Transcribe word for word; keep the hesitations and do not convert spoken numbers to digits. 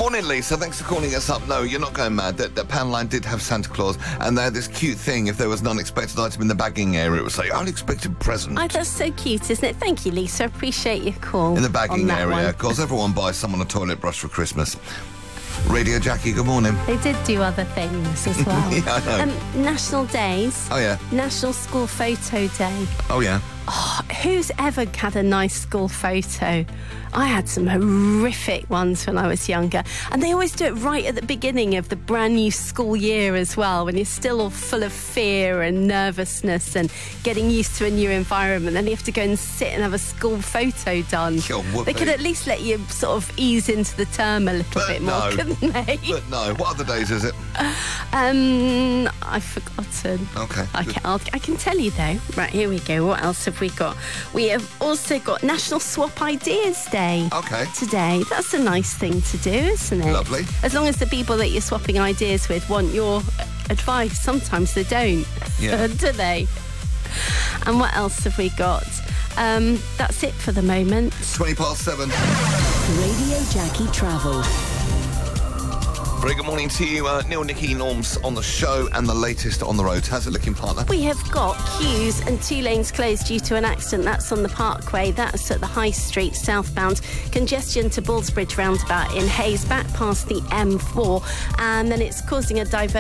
Morning, Lisa. Thanks for calling us up. No, you're not going mad. That, that Poundland did have Santa Claus, and they had this cute thing. If there was an unexpected item in the bagging area, it would say, unexpected present. Oh, that's so cute, isn't it? Thank you, Lisa. Appreciate your call. In the bagging area, one. Of course, everyone buys someone a toilet brush for Christmas. Radio Jackie, good morning. They did do other things as well. Yeah, I know. Um, National Days. Oh, yeah. National School Photo Day. Oh, yeah. Oh, who's ever had a nice school photo? I had some horrific ones when I was younger. And they always do it right at the beginning of the brand new school year as well, when you're still all full of fear and nervousness and getting used to a new environment. Then you have to go and sit and have a school photo done. God, they could at least let you sort of ease into the term a little but bit no. more, couldn't they? But no. What other days is it? Um, I've forgotten. Okay. I can, I'll, I can tell you though. Right, here we go. What else have we got? We have also got National Swap Ideas Day. Okay. Today. That's a nice thing to do, isn't it? Lovely. As long as the people that you're swapping ideas with want your advice. Sometimes they don't. Yeah. Do they? And what else have we got? Um, that's it for the moment. twenty past seven. Radio Jackie Travel. Very good morning to you, uh, Neil, Nikki, Norms on the show and the latest on the road. How's it looking, partner? We have got queues and two lanes closed due to an accident. That's on the Parkway. That's at the High Street southbound. Congestion to Ballsbridge roundabout in Hayes, back past the M four. And then it's causing a diversion